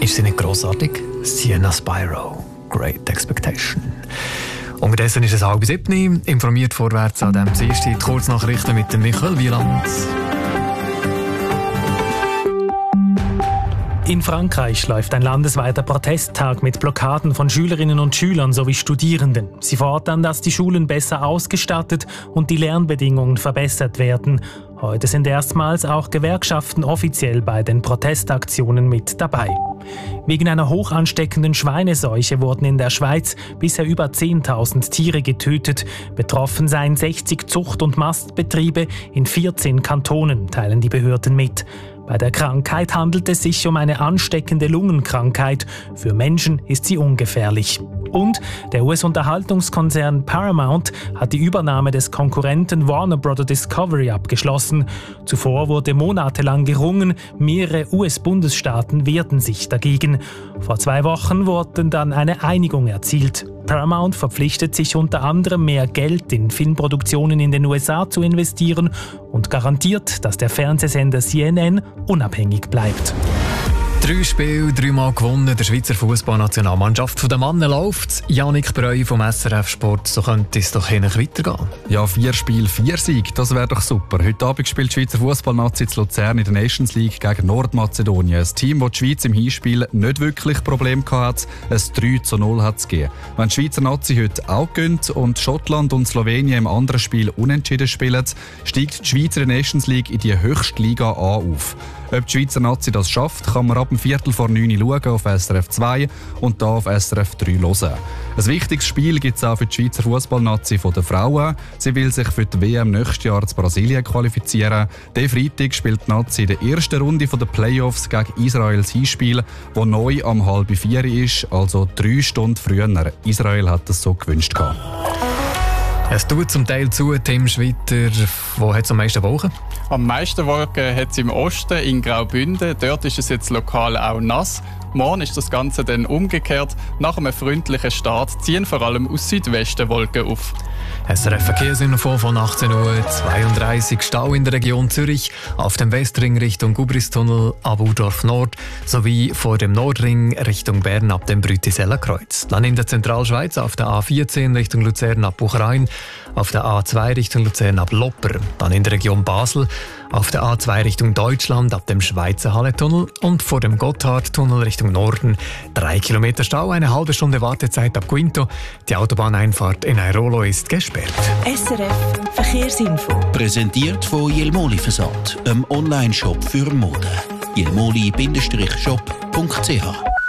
Ist sie nicht grossartig? Sienna Spyro, Great Expectation. Unterdessen ist es 6:30. Informiert vorwärts an diesem Dienstag. Kurznachrichten mit dem Michael Wieland. In Frankreich läuft ein landesweiter Protesttag mit Blockaden von Schülerinnen und Schülern sowie Studierenden. Sie fordern, dass die Schulen besser ausgestattet und die Lernbedingungen verbessert werden. Heute sind erstmals auch Gewerkschaften offiziell bei den Protestaktionen mit dabei. Wegen einer hoch ansteckenden Schweineseuche wurden in der Schweiz bisher über 10.000 Tiere getötet. Betroffen seien 60 Zucht- und Mastbetriebe in 14 Kantonen, teilen die Behörden mit. Bei der Krankheit handelt es sich um eine ansteckende Lungenkrankheit. Für Menschen ist sie ungefährlich. Und der US-Unterhaltungskonzern Paramount hat die Übernahme des Konkurrenten Warner Bros. Discovery abgeschlossen. Zuvor wurde monatelang gerungen, mehrere US-Bundesstaaten wehrten sich dagegen. Vor 2 Wochen wurde dann eine Einigung erzielt. Paramount verpflichtet sich unter anderem, mehr Geld in Filmproduktionen in den USA zu investieren und garantiert, dass der Fernsehsender CNN unabhängig bleibt. 3 Spiele, 3-mal gewonnen. Der Schweizer Fußballnationalmannschaft von den Mannen läuft. Yannick Breu vom SRF Sport, so könnte es doch hinten weitergehen. Ja, 4 Spiele, 4 Siege, das wäre doch super. Heute Abend spielt die Schweizer Fußballnazi zu Luzern in der Nations League gegen Nordmazedonien. Ein Team, das die Schweiz im Hinspiel nicht wirklich Probleme hatte. Ein 3:0 hat es gegeben. Wenn die Schweizer Nazi heute auch gönnt und Schottland und Slowenien im anderen Spiel unentschieden spielen, steigt die Schweizer Nations League in die höchste Liga A auf. Ob die Schweizer Nazi das schafft, kann man ab dem 8:45 schauen auf SRF 2 und hier auf SRF 3 hören. Ein wichtiges Spiel gibt es auch für die Schweizer Fußballnazi der Frauen. Sie will sich für die WM nächstes Jahr zu Brasilien qualifizieren. Diesen Freitag spielt die Nazi in der ersten Runde der Playoffs gegen Israels Hinspiel, das neu am 3:30 ist, also 3 Stunden früher. Israel hat das so gewünscht. Es tut zum Teil zu, Tim Schwitter. Wo hat es am meisten Wolken? Am meisten Wolken hat es im Osten, in Graubünden. Dort ist es jetzt lokal auch nass. Morgen ist das Ganze dann umgekehrt. Nach einem freundlichen Start ziehen vor allem aus Südwesten Wolken auf. SRF Verkehrsinfo von 18:32 Uhr. Stau in der Region Zürich, auf dem Westring Richtung Gubristunnel ab Urdorf Nord sowie vor dem Nordring Richtung Bern ab dem Brütiseller Kreuz. Dann in der Zentralschweiz auf der A14 Richtung Luzern ab Buchrein, auf der A2 Richtung Luzern ab Lopper. Dann in der Region Basel auf der A2 Richtung Deutschland ab dem Schweizer Halletunnel und vor dem Gotthardtunnel Richtung Norden 3 Kilometer Stau, eine halbe Stunde Wartezeit ab Quinto. Die Autobahneinfahrt in Airolo ist gesperrt. SRF Verkehrsinfo. Präsentiert von Jelmoli Versand, einem Online-Shop für Mode. jelmoli-shop.ch